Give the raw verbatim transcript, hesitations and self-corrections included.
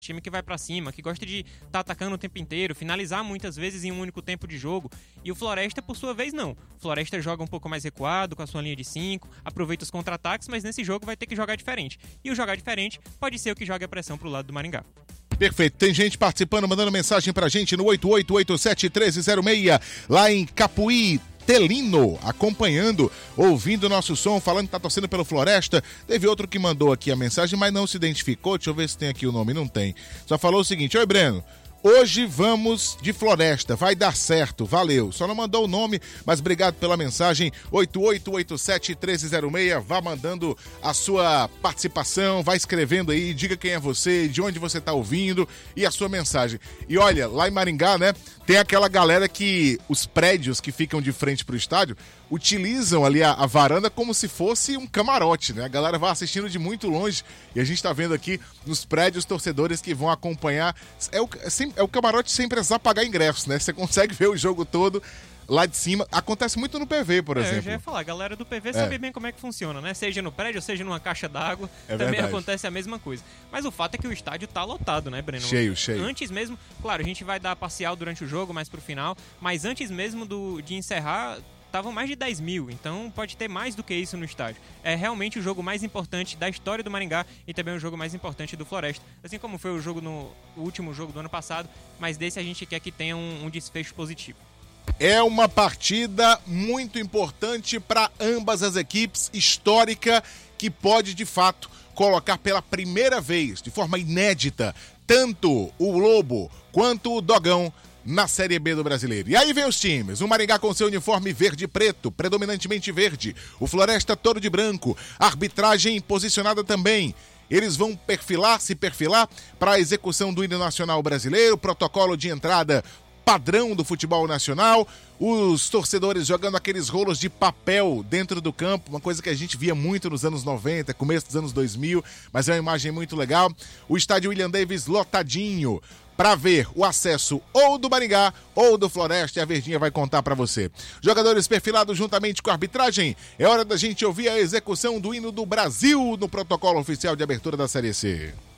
time que vai pra cima, que gosta de estar tá atacando o tempo inteiro, finalizar muitas vezes em um único tempo de jogo. E o Floresta, por sua vez, não. O Floresta joga um pouco mais recuado, com a sua linha de cinco, aproveita os contra-ataques, mas nesse jogo vai ter que jogar diferente. E o jogar diferente pode ser o que joga a pressão pro lado do Maringá. Perfeito. Tem gente participando, mandando mensagem pra gente no oito oito oito sete um três zero seis, lá em Capuí, Telino, acompanhando, ouvindo o nosso som, falando que tá torcendo pelo Floresta. Teve outro que mandou aqui a mensagem, mas não se identificou. Deixa eu ver se tem aqui o nome. Não tem. Só falou o seguinte: oi, Breno. Hoje vamos de Floresta, vai dar certo, valeu. Só não mandou o nome, mas obrigado pela mensagem. oito oito oito sete um três zero seis, vá mandando a sua participação, vai escrevendo aí, diga quem é você, de onde você tá ouvindo e a sua mensagem. E olha, lá em Maringá, né, tem aquela galera que os prédios que ficam de frente pro estádio utilizam ali a, a varanda como se fosse um camarote, né? A galera vai assistindo de muito longe e a gente tá vendo aqui nos prédios torcedores que vão acompanhar. É o, é o camarote sem precisar pagar ingressos, né? Você consegue ver o jogo todo lá de cima. Acontece muito no P V, por é, exemplo. Eu já ia falar, a galera do P V sabe é. bem como é que funciona, né? Seja no prédio, seja numa caixa d'água, é também verdade. acontece a mesma coisa. Mas o fato é que o estádio tá lotado, né, Breno? Cheio, cheio. Antes mesmo, claro, a gente vai dar parcial durante o jogo, mais pro final, mas antes mesmo do, de encerrar, estavam mais de dez mil, então pode ter mais do que isso no estádio. É realmente o jogo mais importante da história do Maringá e também o jogo mais importante do Floresta. Assim como foi o jogo no o último jogo do ano passado, mas desse a gente quer que tenha um, um desfecho positivo. É uma partida muito importante para ambas as equipes, histórica, que pode de fato colocar pela primeira vez, de forma inédita, tanto o Lobo quanto o Dogão na Série B do Brasileiro. E aí vem os times, o Maringá com seu uniforme verde e preto, predominantemente verde, o Floresta todo de branco, arbitragem posicionada também. Eles vão perfilar, se perfilar para a execução do hino nacional brasileiro, protocolo de entrada padrão do futebol nacional, os torcedores jogando aqueles rolos de papel dentro do campo, uma coisa que a gente via muito nos anos noventa, começo dos anos dois mil, mas é uma imagem muito legal. O estádio William Davis lotadinho para ver o acesso ou do Maringá ou do Floresta, e a Verdinha vai contar para você. Jogadores perfilados juntamente com a arbitragem, é hora da gente ouvir a execução do hino do Brasil no protocolo oficial de abertura da Série C.